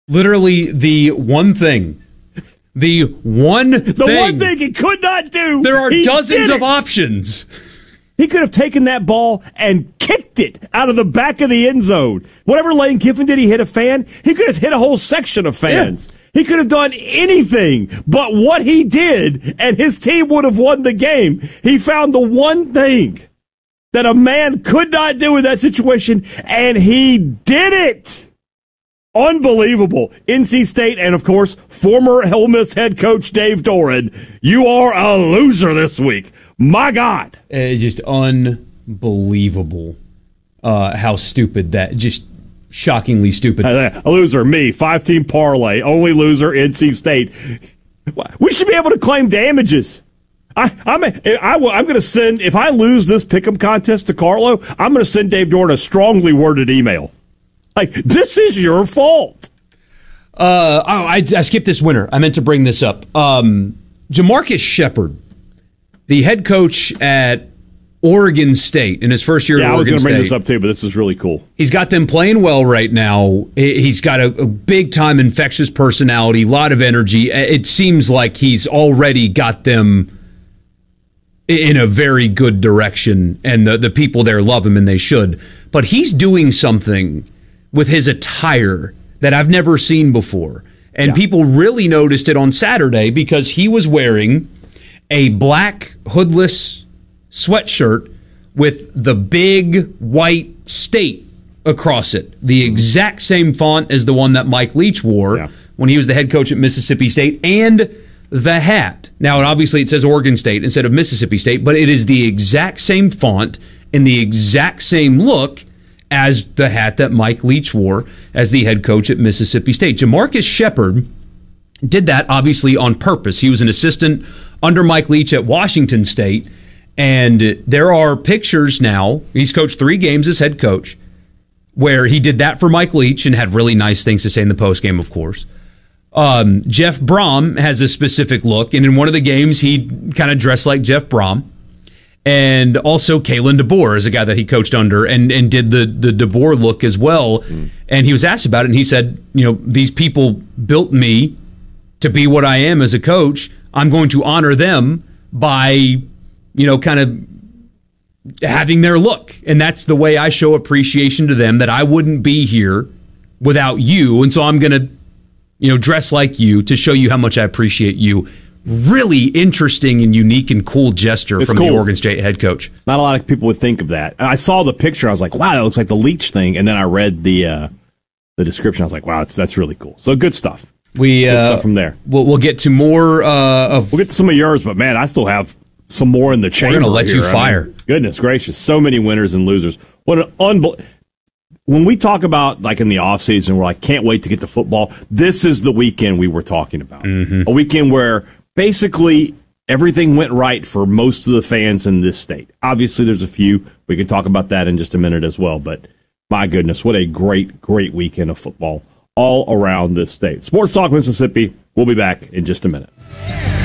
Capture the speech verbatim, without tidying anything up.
Literally the one thing. The one the thing. The one thing he could not do. There are he dozens did of it. options. He could have taken that ball and kicked it out of the back of the end zone. Whatever Lane Kiffin did, he hit a fan. He could have hit a whole section of fans. Yeah. He could have done anything but what he did, and his team would have won the game. He found the one thing that a man could not do in that situation, and he did it. Unbelievable. N C State and, of course, former Ole Miss head coach Dave Doeren, you are a loser this week. My God. It's just unbelievable uh, how stupid that, just shockingly stupid. A loser, me, five-team parlay, only loser, N C State. We should be able to claim damages. I, I'm, a, I, I'm going to send, if I lose this pick'em contest to Carlo, I'm going to send Dave Doeren a strongly worded email. Like, this is your fault. Uh, oh, I, I skipped this winner. I meant to bring this up. Um, Jamarcus Shepard, the head coach at Oregon State in his first year yeah, at Oregon State. I was going to bring this up too, but this is really cool. He's got them playing well right now. He's got a, a big-time infectious personality, a lot of energy. It seems like he's already got them in a very good direction, and the, the people there love him, and they should. But he's doing something with his attire that I've never seen before. And yeah. people really noticed it on Saturday because he was wearing a black hoodless sweatshirt with the big white state across it. The exact same font as the one that Mike Leach wore yeah. when he was the head coach at Mississippi State, and the hat. Now, obviously it says Oregon State instead of Mississippi State, but it is the exact same font and the exact same look as the hat that Mike Leach wore as the head coach at Mississippi State. Jamarcus Shepard did that, obviously, on purpose. He was an assistant under Mike Leach at Washington State, and there are pictures now, he's coached three games as head coach, where he did that for Mike Leach and had really nice things to say in the postgame, of course. Um, Jeff Brom has a specific look, and in one of the games, he kind of dressed like Jeff Brom. And also Kalen DeBoer is a guy that he coached under and, and did the, the DeBoer look as well. Mm. And he was asked about it, and he said, you know, these people built me to be what I am as a coach. I'm going to honor them by, you know, kind of having their look. And that's the way I show appreciation to them, that I wouldn't be here without you. And so I'm going to, you know, dress like you to show you how much I appreciate you. Really interesting and unique and cool gesture it's from cool. the Oregon State head coach. Not a lot of people would think of that. I saw the picture. I was like, wow, that looks like the Leach thing. And then I read the uh, the description. I was like, wow, that's, that's really cool. So good stuff. We good uh, stuff from there. We'll, we'll get to more uh, of. We'll get to some of yours, but man, I still have some more in the chamber. We're going to let here. you fire. I mean, goodness gracious, so many winners and losers. What an unbelievable. When we talk about, like, in the offseason, we're like, can't wait to get to football. This is the weekend we were talking about. Mm-hmm. A weekend where basically everything went right for most of the fans in this state. Obviously, there's a few. We can talk about that in just a minute as well. But my goodness, what a great, great weekend of football all around this state. Sports Talk Mississippi. We'll be back in just a minute.